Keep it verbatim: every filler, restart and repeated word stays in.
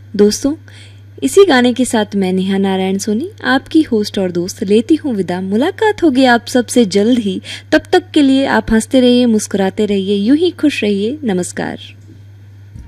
दोस्तों, इसी गाने के साथ मैं नेहा नारायण सोनी, आपकी होस्ट और दोस्त, लेती हूँ विदा। मुलाकात होगी आप सबसे जल्द ही। तब तक के लिए आप हंसते रहिए, मुस्कुराते रहिए, यूं ही खुश रहिए। नमस्कार।